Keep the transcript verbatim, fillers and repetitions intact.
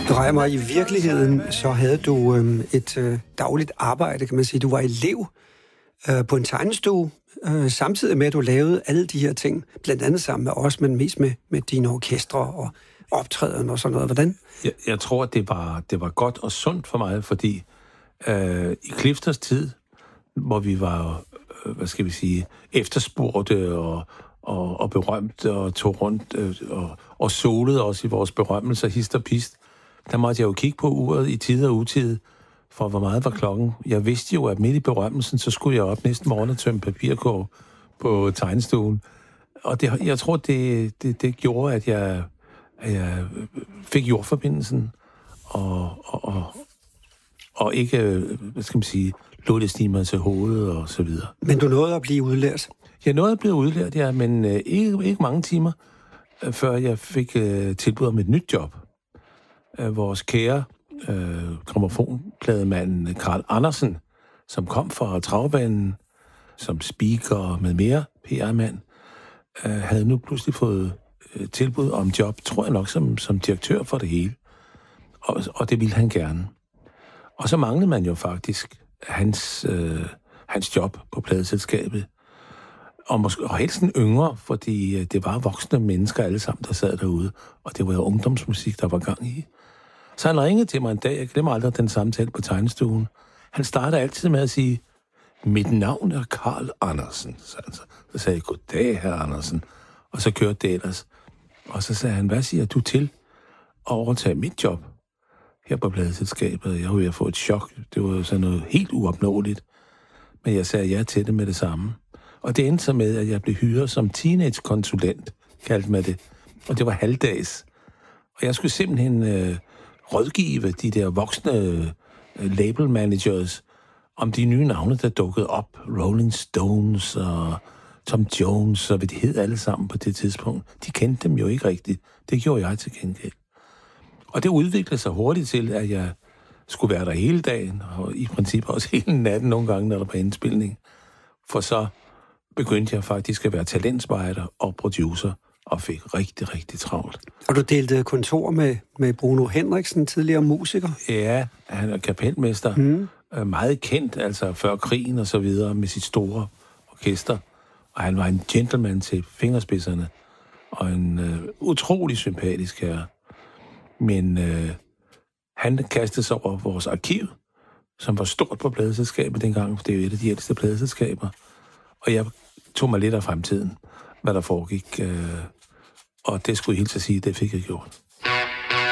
Reimer, i virkeligheden så havde du øh, et øh, dagligt arbejde, kan man sige. Du var elev øh, på en tegnestue, øh, samtidig med, at du lavede alle de her ting, blandt andet sammen med os, men mest med, med dine orkestre og optræden og sådan noget. Hvordan? Jeg, jeg tror, at det var, det var godt og sundt for mig, fordi øh, i Clifters tid, hvor vi var, øh, hvad skal vi sige, efterspurgte og, og, og berømte og tog rundt øh, og, og solede os i vores berømmelser, hist og pist, der måtte jeg jo kigge på uret i tid og utid, for hvor meget var klokken. Jeg vidste jo, at midt i berømmelsen, så skulle jeg op næsten morgen og tømme papirkurv på tegnestuen. Og det, jeg tror, det, det, det gjorde, at jeg, at jeg fik jordforbindelsen, og, og, og, og ikke, hvad skal man sige, lod det stige mig til hovedet og så videre. Men du nåede at blive udlært? Jeg nåede at blive udlært, ja, men øh, ikke, ikke mange timer, øh, før jeg fik øh, tilbud om et nyt job. Øh, vores kære øh, grammofonplademanden Carl Andersen, som kom fra travbanen som speaker med mere P R-mand, øh, havde nu pludselig fået øh, tilbud om job, tror jeg nok, som, som direktør for det hele. Og, og det ville han gerne. Og så manglede man jo faktisk hans, øh, hans job på pladeselskabet. Og, måske, og helst en yngre, fordi det var voksne mennesker alle sammen, der sad derude. Og det var jo ungdomsmusik, der var gang i. Så han ringede til mig en dag, jeg glemmer aldrig den samtale på tegnestuen. Han startede altid med at sige, mit navn er Carl Andersen. Så, altså, så sagde jeg, goddag, herr Andersen. Og så kørte det ellers. Og så sagde han, hvad siger du til at overtage mit job her på pladeselskabet? Jeg var ved at få et chok. Det var jo sådan noget helt uopnåeligt. Men jeg sagde ja til det med det samme. Og det endte så med, at jeg blev hyret som teenage-konsulent, kaldte man det. Og det var halvdags. Og jeg skulle simpelthen øh, rådgive de der voksne øh, label managers om de nye navne, der dukkede op. Rolling Stones og Tom Jones og hvad de hed alle sammen på det tidspunkt. De kendte dem jo ikke rigtigt. Det gjorde jeg til gengæld. Og det udviklede sig hurtigt til, at jeg skulle være der hele dagen, og i princippet også hele natten nogle gange, når der var indspilning. For så begyndte jeg faktisk at være talentspejder og producer, og fik rigtig, rigtig travlt. Og du delte kontor med, med Bruno Henriksen, tidligere musiker? Ja, han er kapelmester. Mm. Meget kendt, altså før krigen og så videre, med sit store orkester. Og han var en gentleman til fingerspidserne, og en øh, utrolig sympatisk herre. Men øh, han kastede sig over vores arkiv, som var stort på pladeselskabet dengang, for det er jo et af de ældste pladeselskaber. Og jeg tog mig lidt af fremtiden, hvad der foregik. Øh, og det skulle jeg helt til at sige, det fik jeg gjort.